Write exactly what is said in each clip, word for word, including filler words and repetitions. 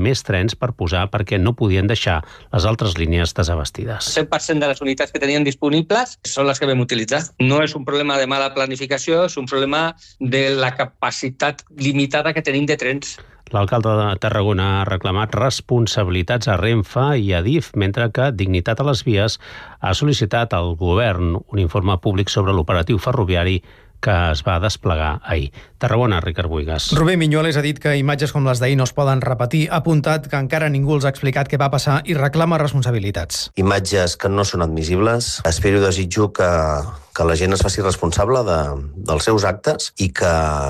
més trens per posar perquè no podien deixar les altres línies desabestides. cent per cent de les unitats que tenien disponibles són les que vam utilitzar. No és un problema de mala planificació, és un problema de la capacitat limitada que tenim de trens. L'alcalde de Tarragona ha reclamat responsabilitats a Renfe i a DIF, mentre que Dignitat a les Vies ha sol·licitat al govern un informe públic sobre l'operatiu ferroviari que es va desplegar ahir. Tarragona, Ricard Buigas. Rubén Miñoles ha dit que imatges com les d'ahir no es poden repetir, ha apuntat que encara ningú els ha explicat què va passar i reclama responsabilitats. Imatges que no són admissibles. Espero i desitjo que, que la gent es faci responsable de, dels seus actes i que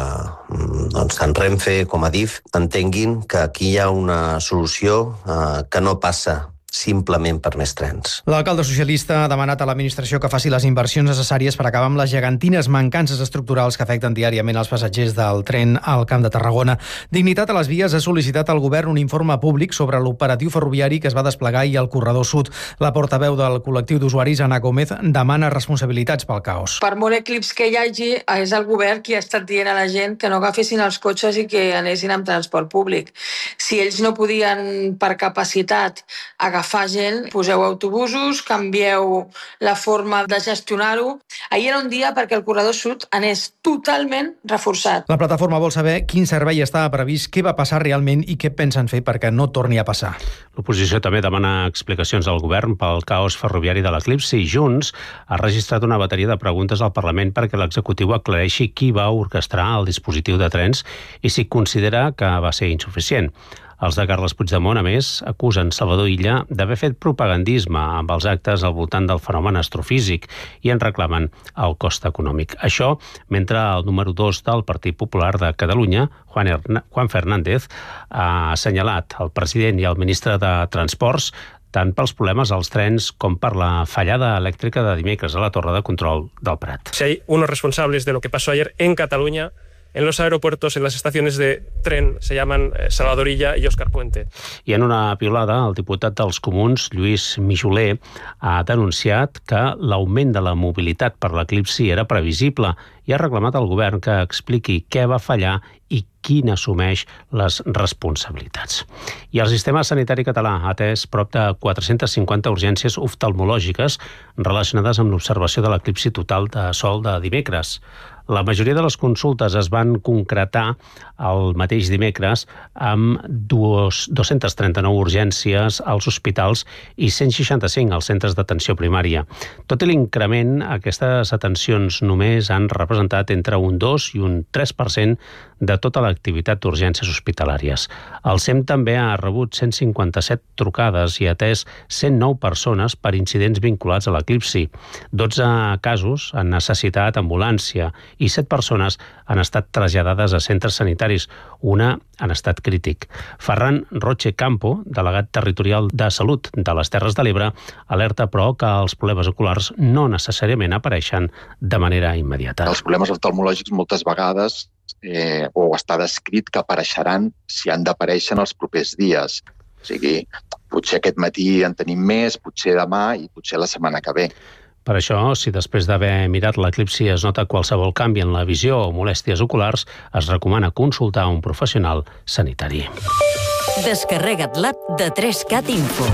doncs, tant Renfe com a DIF entenguin que aquí hi ha una solució eh, que no passa simplement per més trens. L'alcalde socialista ha demanat a l'administració que faci les inversions necessàries per acabar amb les gegantines mancances estructurals que afecten diàriament els passatgers del tren al Camp de Tarragona. Dignitat a les Vies ha sol·licitat al govern un informe públic sobre l'operatiu ferroviari que es va desplegar ahir al corredor sud. La portaveu del col·lectiu d'usuaris, Anna Gómez, demana responsabilitats pel caos. Per molt eclips que hi hagi, és el govern qui ha estat dient a la gent que no agafessin els cotxes i que anessin amb transport públic. Si ells no podien, per capacitat, agafar fa gent, poseu autobusos, canvieu la forma de gestionar-ho. Ahir era un dia perquè el corredor sud anés totalment reforçat. La plataforma vol saber quin servei estava previst, què va passar realment i què pensen fer perquè no torni a passar. L'oposició també demana explicacions al govern pel caos ferroviari de l'eclipsi i Junts ha registrat una bateria de preguntes al Parlament perquè l'executiu aclareixi qui va orquestrar el dispositiu de trens i si considera que va ser insuficient. Els de Carles Puigdemont, a més, acusen Salvador Illa d'haver fet propagandisme amb els actes al voltant del fenomen astrofísic i en reclamen el cost econòmic. Això, mentre el número dos del Partit Popular de Catalunya, Juan, Hern- Juan Fernández, ha assenyalat el president i el ministre de Transports tant pels problemes als trens com per la fallada elèctrica de dimecres a la torre de control del Prat. Si hay unos responsables de lo que pasó ayer en Cataluña, en los aeropuertos, en las estaciones de tren, se llaman Salvador Illa y Óscar Puente. I en una piulada, el diputat dels Comuns, Lluís Mijoler, ha denunciat que l'augment de la mobilitat per l'eclipsi era previsible i ha reclamat al govern que expliqui què va fallar i qui n'assumeix les responsabilitats. I el sistema sanitari català ha atès prop de quatre-centes cinquanta urgències oftalmològiques relacionades amb l'observació de l'eclipsi total de sol de dimecres. La majoria de les consultes es van concretar el mateix dimecres amb dos-centes trenta-nou urgències als hospitals i cent seixanta-cinc als centres d'atenció primària. Tot i l'increment, aquestes atencions només han representat entre un dos i un tres per cent de tota l'activitat d'urgències hospitalàries. El S E M també ha rebut cent cinquanta-set trucades i ha atès cent nou persones per incidents vinculats a l'eclipsi. dotze casos han necessitat ambulància i set persones han estat traslladades a centres sanitaris, una en estat crític. Ferran Roche Campo, delegat territorial de Salut de les Terres de l'Ebre, alerta però que els problemes oculars no necessàriament apareixen de manera immediata. Els problemes oftalmològics moltes vegades eh, o està descrit que apareixeran si han d'aparèixer en els propers dies. O sigui, potser aquest matí en tenim més, potser demà i potser la setmana que ve. Per això, si després d'haver mirat l'eclipsi es nota qualsevol canvi en la visió o molèsties oculars, es recomana consultar un professional sanitari. Descarrega't l'app de tres cat Info.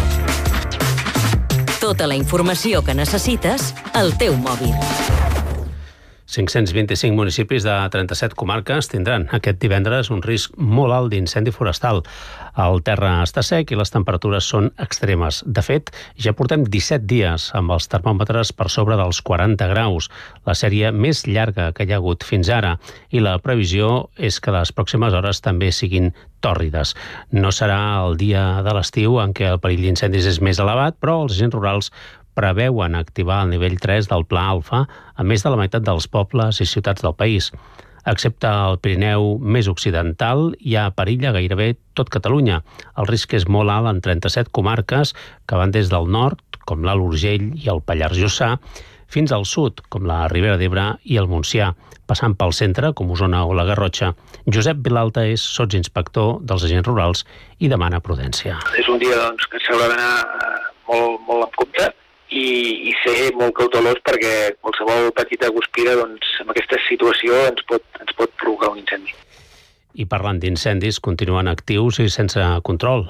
Tota la informació que necessites al teu mòbil. cinc-cents vint-i-cinc municipis de trenta-set comarques tindran aquest divendres un risc molt alt d'incendi forestal. El terra està sec i les temperatures són extremes. De fet, ja portem disset dies amb els termòmetres per sobre dels quaranta graus, la sèrie més llarga que hi ha hagut fins ara, i la previsió és que les pròximes hores també siguin tòrrides. No serà el dia de l'estiu en què el perill d'incendis és més elevat, però els agents rurals preveuen activar el nivell tres del Pla Alfa a més de la meitat dels pobles i ciutats del país. Excepte el Pirineu més occidental, hi ha perill a gairebé tot Catalunya. El risc és molt alt en trenta-set comarques que van des del nord, com l'Alt Urgell i el Pallars Jussà, fins al sud, com la Ribera d'Ebre i el Montsià, passant pel centre, com Osona o la Garrotxa. Josep Vilalta és sotsinspector dels agents rurals i demana prudència. És un dia doncs, que s'haurà d'anar molt, molt amb compte i, i ser molt cautelós perquè qualsevol petita guspira doncs, en aquesta situació ens pot, ens pot provocar un incendi. I parlant d'incendis, continuen actius i sense control.